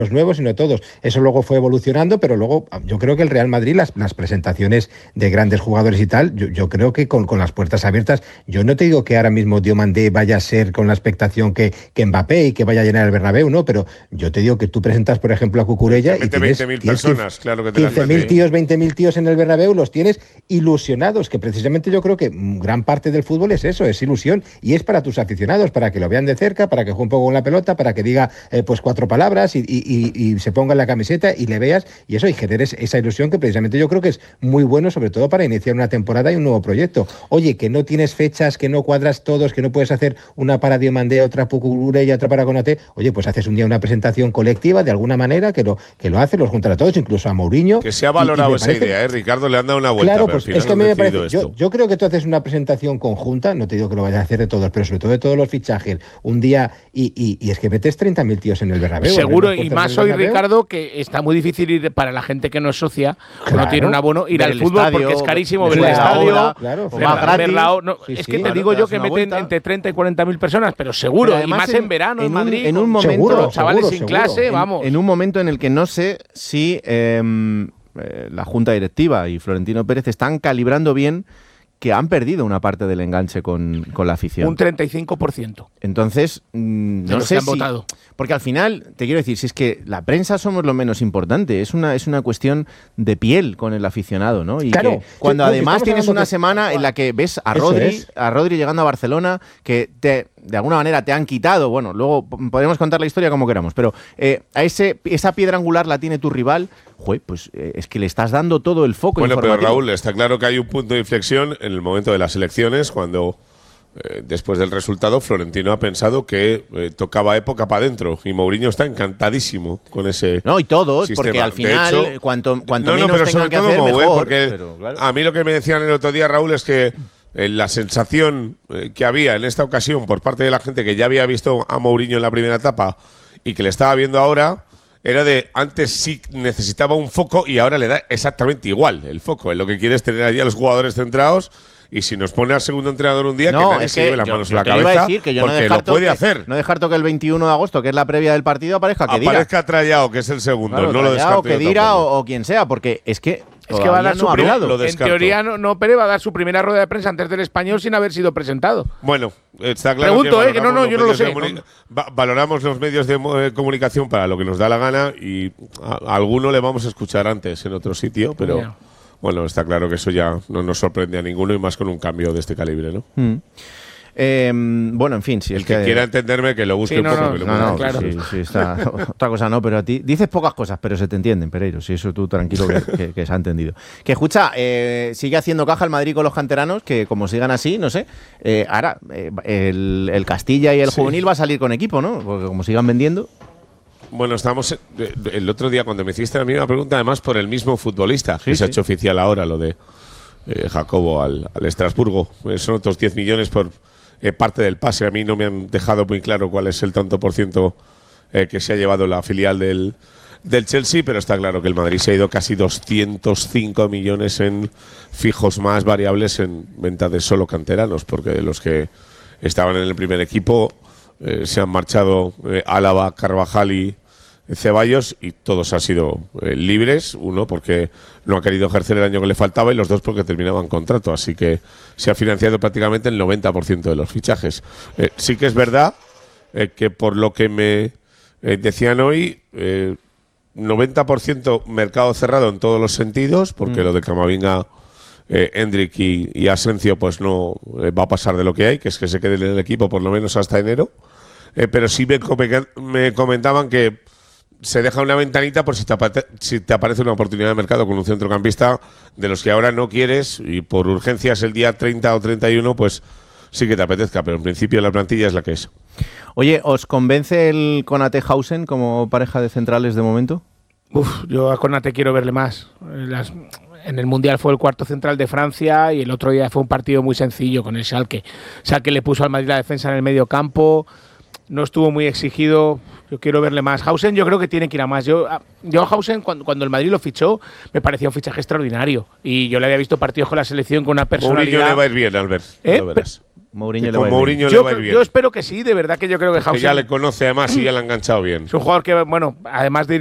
nuevos, sino todos. Eso luego fue evolucionando, pero luego yo creo que el Real Madrid, las presentaciones de grandes jugadores y tal, yo creo que con las puertas abiertas, yo no te digo que ahora mismo Diomandé vaya a ser con la expectación que Mbappé y que vaya a llenar el Bernabéu, no, pero yo te digo que tú presentas, por ejemplo, a Cucurella y tienes 20.000 personas, claro que te 15.000 tíos, 20.000 tíos en el Bernabéu, los tienes ilusionados, que precisamente yo creo que gran parte del fútbol es eso, es ilusión, y es para tus aficionados, para que lo vean de cerca, para que juegue un poco con la pelota, para que diga pues 4 palabras y se ponga en la camiseta y le veas, y eso, y generes esa ilusión que precisamente yo creo que es muy bueno, sobre todo para iniciar una temporada y un nuevo proyecto. Oye, que no tienes fechas, que no cuadras todos, que no puedes hacer una para Diomandé, otra para Cucurella, otra para Konaté, oye, pues haces un día una presentación colectiva de alguna manera que lo hace, los juntan a todos, incluso a Mourinho. Que se ha valorado esa idea, Ricardo, le han dado una vuelta. Claro, pues es que a mí me parece, yo creo que tú haces una presentación conjunta, no te digo que lo vayas a hacer de todos, pero sobre todo de todos los fichajes, un día, y es que metes 30.000 tíos en el Bernabéu. Seguro, y más hoy, Ricardo, que está muy difícil ir para la gente que no es socia, que no tiene un abono, ir al fútbol estadio, porque es carísimo ver el estadio, es que te digo yo que meten entre 30 y 40.000 personas, pero seguro, y más en verano en Madrid, en un momento, los chavales sin clase, vamos. En un momento en el que no sé si la Junta Directiva y Florentino Pérez están calibrando bien que han perdido una parte del enganche con la afición. Un 35%. Entonces, no sé si... votado. Porque al final, te quiero decir, si es que la prensa somos lo menos importante, es una cuestión de piel con el aficionado, ¿no? Y claro, que cuando además tienes una semana en la que ves a Rodri llegando a Barcelona, que de alguna manera te han quitado, bueno, luego podemos contar la historia como queramos, pero esa piedra angular la tiene tu rival, pues es que le estás dando todo el foco informativo. Pero Raúl, está claro que hay un punto de inflexión en el momento de las elecciones, cuando después del resultado Florentino ha pensado que tocaba época para adentro, y Mourinho está encantadísimo con ese No, y todos, sistema. Porque al final, hecho, cuanto no, menos pero tengan sobre que todo hacer, Mou, mejor. Porque pero, claro, a mí lo que me decían el otro día, Raúl, es que la sensación que había en esta ocasión por parte de la gente que ya había visto a Mourinho en la primera etapa y que le estaba viendo ahora, era de antes sí necesitaba un foco y ahora le da exactamente igual el foco. Lo que quiere es tener allí a los jugadores centrados, y si nos pone al segundo entrenador un día, que nadie se lleve las manos en la cabeza, porque lo puede hacer. No dejar que el 21 de agosto, que es la previa del partido, aparezca Trallao, que es el segundo, claro, no lo descarto. Que Dira o quien sea, porque es que va a dar su en teoría no Pérez va a dar su primera rueda de prensa antes del Español sin haber sido presentado. Bueno, está claro. Pregunto, que no, yo no lo sé. Valoramos los medios de comunicación para lo que nos da la gana, y a alguno le vamos a escuchar antes en otro sitio, pero bueno, está claro que eso ya no nos sorprende a ninguno, y más con un cambio de este calibre, ¿no? Bueno, en fin, si el que quiera entenderme, que lo busque un poco. Claro. Sí, está. Otra cosa no, pero a ti dices pocas cosas, pero se te entienden, Pereiro. Si eso tú tranquilo que se ha entendido. Que escucha, sigue haciendo caja el Madrid con los canteranos, que como sigan así, no sé. Ahora, el Castilla y el Juvenil va a salir con equipo, ¿no? Porque como sigan vendiendo. Bueno, estamos el otro día cuando me hiciste la misma pregunta, además por el mismo futbolista, que se ha hecho oficial ahora, lo de Jacobo al Estrasburgo. Son otros 10 millones por parte del pase. A mí no me han dejado muy claro cuál es el tanto por ciento que se ha llevado la filial del Chelsea, pero está claro que el Madrid se ha ido casi 205 millones en fijos más variables en venta de solo canteranos, porque de los que estaban en el primer equipo se han marchado Álava, Carvajal y Ceballos, y todos han sido libres, uno porque no ha querido ejercer el año que le faltaba, y los dos porque terminaban contrato, así que se ha financiado prácticamente el 90% de los fichajes. Sí que es verdad que por lo que me decían hoy, 90% mercado cerrado en todos los sentidos, porque lo de Camavinga, Hendrik y Asensio pues no va a pasar de lo que hay, que es que se quede en el equipo por lo menos hasta enero, pero sí me comentaban que se deja una ventanita por si te aparece una oportunidad de mercado con un centrocampista de los que ahora no quieres, y por urgencias el día 30 o 31 pues sí que te apetezca, pero en principio la plantilla es la que es. Oye, ¿os convence el Konaté-Hausen como pareja de centrales de momento? Yo a Konaté quiero verle más. En el Mundial fue el cuarto central de Francia, y el otro día fue un partido muy sencillo con el Schalke. Schalke le puso al Madrid la defensa en el medio campo, no estuvo muy exigido. Yo quiero verle más. Hausen yo creo que tiene que ir a más. Yo a Hausen, cuando el Madrid lo fichó, me parecía un fichaje extraordinario. Y yo le había visto partidos con la selección con una personalidad. Mourinho le va a ir bien, Albert. Mourinho le va a ir bien. Yo espero que sí, de verdad que yo creo que Hausen… Que ya le conoce además y ya le ha enganchado bien. Es un jugador que, bueno, además de